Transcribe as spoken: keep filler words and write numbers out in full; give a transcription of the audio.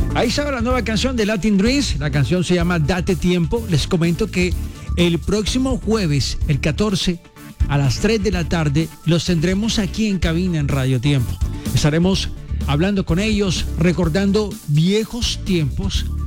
Ahí estaba la nueva canción de Latin Dreams. La canción se llama Date Tiempo. Les comento que el próximo jueves, el catorce, a las tres de la tarde, los tendremos aquí en cabina en Radio Tiempo. Estaremos hablando con ellos, recordando viejos tiempos